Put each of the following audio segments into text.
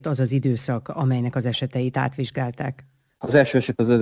Az az időszak, amelynek az eseteit átvizsgálták? Az első eset az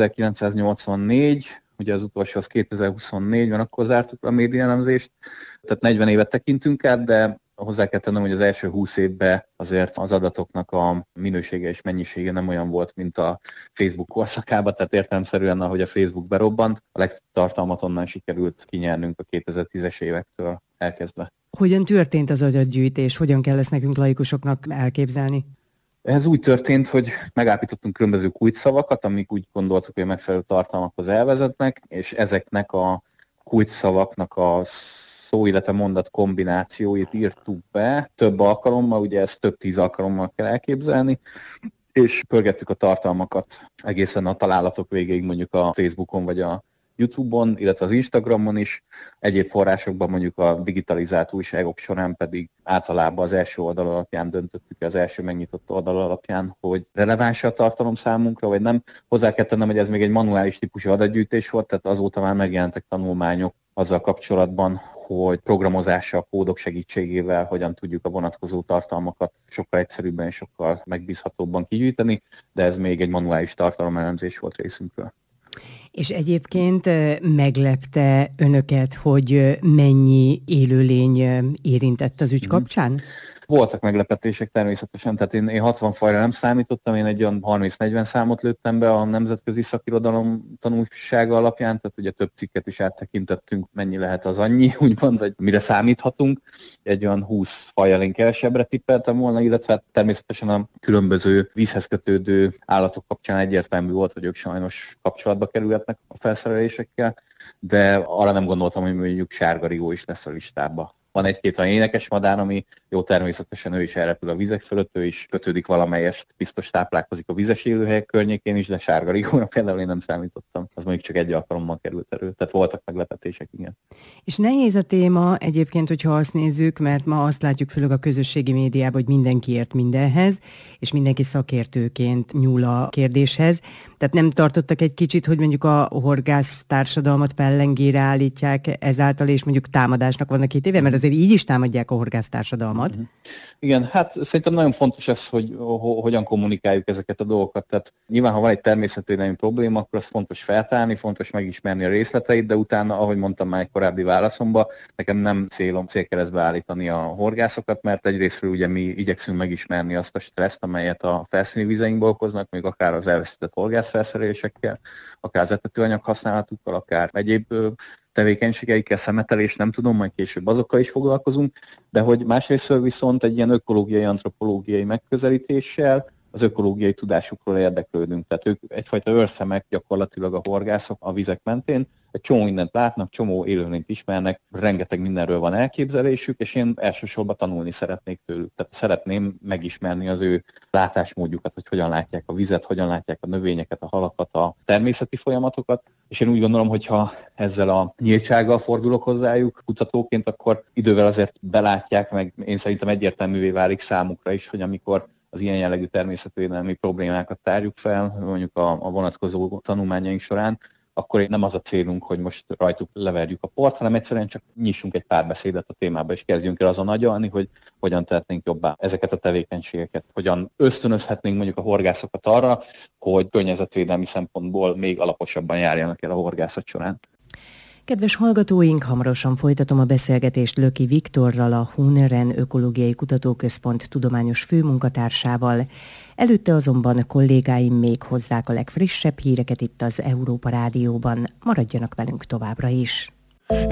1984, ugye az utolsó az 2024-ben, akkor zártuk a médiaelemzést, tehát 40 évet tekintünk át, de hozzá kell tennem, hogy az első 20 évben azért az adatoknak a minősége és mennyisége nem olyan volt, mint a Facebook korszakában, tehát értelemszerűen, ahogy a Facebook berobbant, a legtöbb tartalmat onnan sikerült kinyernünk a 2010-es évektől elkezdve. Hogyan történt az adatgyűjtés? Hogyan kell ezt nekünk laikusoknak elképzelni? Ez úgy történt, hogy megállapítottunk különböző kulcsszavakat, amik úgy gondoltuk, hogy megfelelő tartalmakhoz elvezetnek, és ezeknek a kulcsszavaknak a szó, illetve mondat kombinációit írtuk be több alkalommal, ugye ezt több 10 alkalommal kell elképzelni, és pörgettük a tartalmakat egészen a találatok végéig, mondjuk a Facebookon vagy a YouTube-on, illetve az Instagramon is, egyéb forrásokban, mondjuk a digitalizált újságok során pedig általában az első oldal alapján döntöttük, az első megnyitott oldal alapján, hogy releváns a tartalom számunkra, vagy nem. Hozzá kell tennem, hogy ez még egy manuális típusú adatgyűjtés volt, tehát azóta már megjelentek tanulmányok azzal kapcsolatban, hogy programozással, kódok segítségével hogyan tudjuk a vonatkozó tartalmakat sokkal egyszerűbben és sokkal megbízhatóbban kigyűjteni, de ez még egy manuális tartalomelemzés volt részünkről. És egyébként meglepte önöket, hogy mennyi élőlény érintett az ügy kapcsán? Voltak meglepetések természetesen, tehát én 60 fajra nem számítottam, én egy olyan 30-40 számot lőttem be a nemzetközi szakirodalom tanulsága alapján, tehát ugye több cikket is áttekintettünk, mennyi lehet az annyi, úgymond, vagy mire számíthatunk. Egy olyan 20 fajjal én kevesebbre tippeltem volna, illetve természetesen a különböző vízhez kötődő állatok kapcsán egyértelmű volt, hogy ők sajnos kapcsolatba kerülhetnek a felszerelésekkel, de arra nem gondoltam, hogy mondjuk sárgarigó is lesz a listában. Van egy-két olyan énekes madár, ami jó, természetesen ő is elrepül a vizek fölött, ő is kötődik valamelyest, biztos táplálkozik a vizes élőhelyek környékén is, de sárgarigóra például én nem számítottam. Az mondjuk csak egy alkalommal került elő, tehát voltak meglepetések, igen. És nehéz a téma egyébként, hogyha azt nézzük, mert ma azt látjuk főleg a közösségi médiában, hogy mindenki ért mindenhez, és mindenki szakértőként nyúl a kérdéshez. Tehát nem tartottak egy kicsit, hogy mondjuk a horgász társadalmat pellengére állítják ezáltal, és mondjuk támadásnak vannak kitéve, mert azért így is támadják a horgász társadalmat. Igen, hát szerintem nagyon fontos ez, hogy hogyan kommunikáljuk ezeket a dolgokat. Tehát nyilván, ha van egy természetvédelmi probléma, akkor az fontos feltárni, fontos megismerni a részleteit, de utána, ahogy mondtam már egy korábbi válaszomban, nekem nem célkeresztbe állítani a horgászokat, mert egyrésztről ugye mi igyekszünk megismerni azt a stresszt, amelyet a felszíni vizeinkból okoznak, még akár az elvesztett horgászfelszerelésekkel, akár az etetőanyag használatukkal, akár egyéb tevékenységeikkel, szemetelés, nem tudom, majd később azokkal is foglalkozunk, de hogy másrésztről viszont egy ilyen ökológiai, antropológiai megközelítéssel az ökológiai tudásukról érdeklődünk. Tehát ők egyfajta őrszemek gyakorlatilag a horgászok a vizek mentén, egy csomó mindent látnak, csomó élőlényt ismernek, rengeteg mindenről van elképzelésük, és én elsősorban tanulni szeretnék tőlük. Tehát szeretném megismerni az ő látásmódjukat, hogy hogyan látják a vizet, hogyan látják a növényeket, a halakat, a természeti folyamatokat. És én úgy gondolom, hogy ha ezzel a nyíltsággal fordulok hozzájuk kutatóként, akkor idővel azért belátják, meg én szerintem egyértelművé válik számukra is, hogy amikor az ilyen jellegű természetvédelmi problémákat tárjuk fel, mondjuk a vonatkozó tanulmányaink során, akkor nem az a célunk, hogy most rajtuk leverjük a port, hanem egyszerűen csak nyissunk egy párbeszédet a témába, és kezdjünk el azon agyalni, hogy hogyan tehetnénk jobbá ezeket a tevékenységeket, hogyan ösztönözhetnénk mondjuk a horgászokat arra, hogy környezetvédelmi szempontból még alaposabban járjanak el a horgászat során. Kedves hallgatóink, hamarosan folytatom a beszélgetést Löki Viktorral, a Huneren Ökológiai Kutatóközpont tudományos főmunkatársával. Előtte azonban kollégáim még hozzák a legfrissebb híreket itt az Európa Rádióban. Maradjanak velünk továbbra is!